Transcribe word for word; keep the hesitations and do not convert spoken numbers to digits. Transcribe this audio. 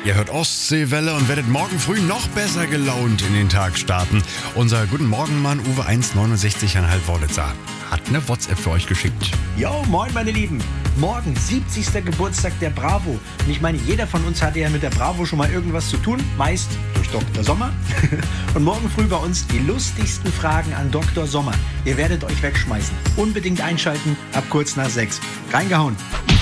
Ihr hört Ostseewelle und werdet morgen früh noch besser gelaunt in den Tag starten. Unser Guten Morgen-Mann Uwe eins neunundsechzig Komma fünf Wollitzer hat eine WhatsApp für euch geschickt. Jo, moin meine Lieben. Morgen, siebzigster Geburtstag der Bravo. Und ich meine, jeder von uns hatte ja mit der Bravo schon mal irgendwas zu tun. Meist durch Doktor Sommer. Und morgen früh bei uns die lustigsten Fragen an Doktor Sommer. Ihr werdet euch wegschmeißen. Unbedingt einschalten, ab kurz nach sechs. Reingehauen.